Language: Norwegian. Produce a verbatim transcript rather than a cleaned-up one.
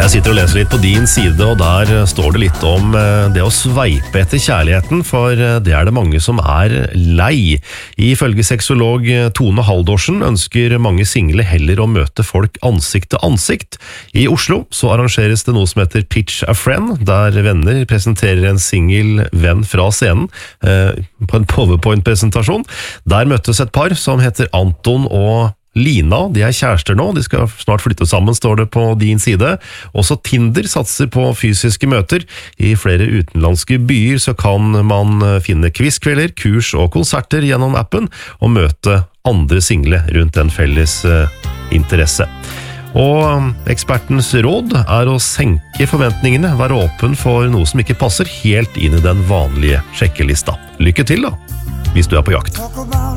Jeg sitter og leser litt på din side, og der står det litt om det å sveipe etter kjærligheten, for det er det mange som er lei. Ifølge sexolog Tone Haldorsen ønsker mange single heller å møte folk ansikt til ansikt. I Oslo så arrangeres det noe som heter Pitch a Friend, der venner presenterer en single venn fra scenen eh, på en PowerPoint-presentasjon. Der møttes et par som heter Anton og Lina, de er kjærester nå, de skal snart flytte sammen, står det på din side. Også Tinder satser på fysiske møter. I flere utenlandske byer så kan man finne quizkvelder, kurs og konserter gjennom appen, og møte andre single rundt en felles uh, interesse. Og ekspertens råd er å senke forventningene, være åpen for noe som ikke passer helt inn i den vanlige sjekkelista. Lykke til da, hvis du er på jakt.